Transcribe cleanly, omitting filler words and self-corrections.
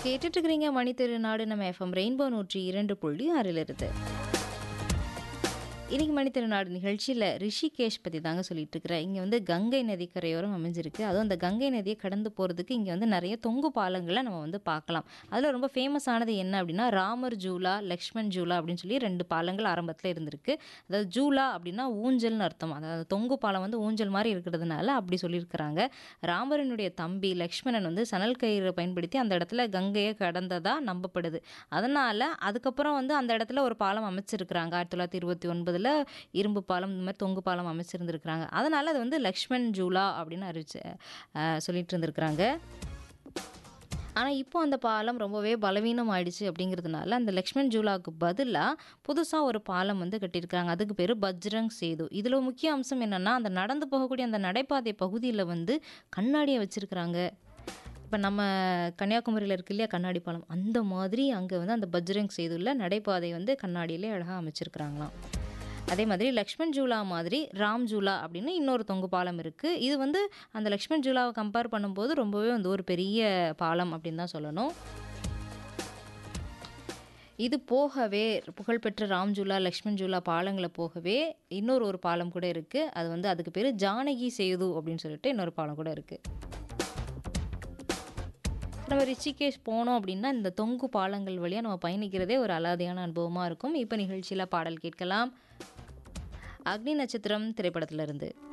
கேட்டுட்டு இருக்கிறீங்க மணி திருநாடு நம்ம எஃப்எம் ரெயின்போ 102.6 இருந்து. இன்னைக்கு மணி திருநாடு நிகழ்ச்சியில் ரிஷிகேஷ் பற்றி தாங்க சொல்லிட்டு இருக்கிறேன். இங்கே வந்து கங்கை நதி கரையோரம் அமைஞ்சிருக்கு. அதுவும் அந்த கங்கை நதியை கடந்து போகிறதுக்கு இங்கே வந்து நிறைய தொங்கு பாலங்களை நம்ம வந்து பார்க்கலாம். அதில் ரொம்ப ஃபேமஸானது என்ன அப்படின்னா ராமர் ஜூலா, லக்ஷ்மண் ஜூலா அப்படின்னு சொல்லி 2 பாலங்கள் ஆரம்பத்தில் இருந்திருக்கு. அதாவது ஜூலா அப்படின்னா ஊஞ்சல்னு அர்த்தம். அதாவது தொங்கு பாலம் வந்து ஊஞ்சல் மாதிரி இருக்கிறதுனால அப்படி சொல்லியிருக்கிறாங்க. ராமரனுடைய தம்பி லக்ஷ்மணன் வந்து சணல் கயிறை பயன்படுத்தி அந்த இடத்துல கங்கையை கடந்ததா நம்பப்படுது. அதனால் அதுக்கப்புறம் வந்து அந்த இடத்துல ஒரு பாலம் அமைச்சிருக்கிறாங்க. 1929 இரும்பு பாலம் இந்த மாதிரி தொங்கு பாலம் அமைச்சிருந்துருக்கிறாங்க. அதனால் அது வந்து லக்ஷ்மண் ஜூலா அப்படின்னு சொல்லிட்டு இருந்திருக்கிறாங்க. ஆனால் இப்போ அந்த பாலம் ரொம்பவே பலவீனம் ஆயிடுச்சு அப்படிங்கிறதுனால அந்த லக்ஷ்மண் ஜூலாவுக்கு பதிலாக புதுசாக ஒரு பாலம் வந்து கட்டியிருக்கிறாங்க. அதுக்கு பேர் பஜ்ரங் சேது. இதில் முக்கிய அம்சம் என்னென்னா அந்த நடந்து போகக்கூடிய அந்த நடைபாதை பகுதியில் வந்து கண்ணாடியை வச்சுருக்கிறாங்க. இப்போ நம்ம கன்னியாகுமரியில் இருக்கு இல்லையா கண்ணாடி பாலம், அந்த மாதிரி அங்கே வந்து அந்த பஜ்ரங் சேதுவில் நடைபாதை வந்து கண்ணாடியிலே அழகாக அமைச்சிருக்கிறாங்களாம். அதே மாதிரி லக்ஷ்மண் ஜூலா மாதிரி ராம் ஜூலா அப்படின்னு இன்னொரு தொங்கு பாலம் இருக்குது. இது வந்து அந்த லக்ஷ்மண் ஜூலாவை கம்பேர் பண்ணும்போது ரொம்பவே வந்து ஒரு பெரிய பாலம் அப்படின்னு தான் சொல்லணும். இது போகவே புகழ்பெற்ற ராம் ஜூலா, லக்ஷ்மண் ஜூலா பாலங்களை போகவே இன்னொரு பாலம் கூட இருக்குது. அது வந்து அதுக்கு பேர் ஜானகி சேது அப்படின்னு சொல்லிட்டு இன்னொரு பாலம் கூட இருக்குது. நம்ம ரிஷிகேஷ் போனோம் அப்படின்னா இந்த தொங்கு பாலங்கள் வழியாக நம்ம பயணிக்கிறதே ஒரு அலாதியான அனுபவமாக இருக்கும். இப்போ நிகழ்ச்சியில் பாடல் கேட்கலாம். அக்னி நட்சத்திரம் திரைப்படத்திலிருந்து.